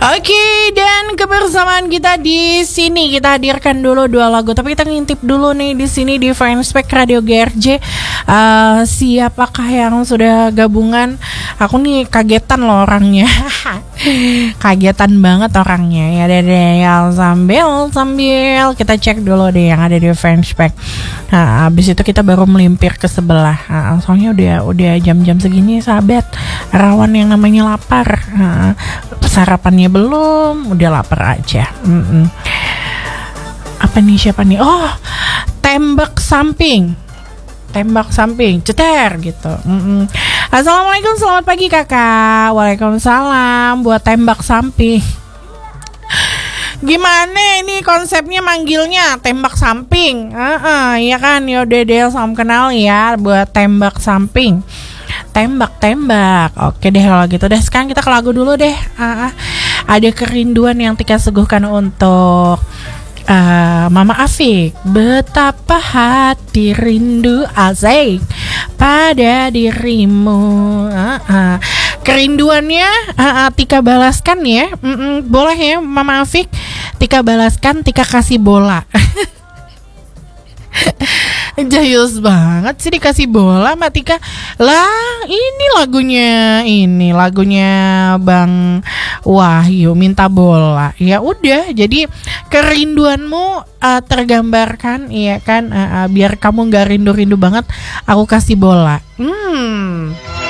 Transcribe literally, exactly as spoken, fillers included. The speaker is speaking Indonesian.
Oke, dan kebersamaan kita di sini kita hadirkan dulu dua lagu, tapi kita ngintip dulu nih di sini di Fanspage Radio G R J. Uh, siapakah yang sudah gabungan? Aku nih kagetan loh orangnya. Kagetan banget orangnya. Ya deh deh, ya sambil sambil kita cek dulu deh yang ada di Fanspage. Nah, habis itu kita baru melimpir ke sebelah. Nah, soalnya udah udah jam-jam segini sahabat, rawan yang namanya lapar. Nah, sarapannya belum, udah lapar aja. Mm-mm. Apa nih, siapa nih? Oh, tembak samping, tembak samping, ceter gitu. Mm-mm. Assalamualaikum, selamat pagi kakak. Waalaikumsalam. Buat tembak samping. Gimana ini konsepnya manggilnya tembak samping? Uh-uh, ya kan, yaudah deh, salam kenal ya buat tembak samping. Tembak-tembak. Oke deh kalau gitu deh. Sekarang kita ke lagu dulu deh. uh, Ada kerinduan yang Tika suguhkan untuk uh, Mama Afik. Betapa hati rindu asik pada dirimu. uh, uh. Kerinduannya uh, uh, Tika balaskan ya. Mm-mm, boleh ya Mama Afik, Tika balaskan, Tika kasih bola. Jayus banget sih dikasih bola sama Tika. Lah ini lagunya, ini lagunya Bang Wahyu minta bola. Ya udah, jadi kerinduanmu uh, tergambarkan, iya kan, uh, uh, biar kamu gak rindu-rindu banget, aku kasih bola. Hmm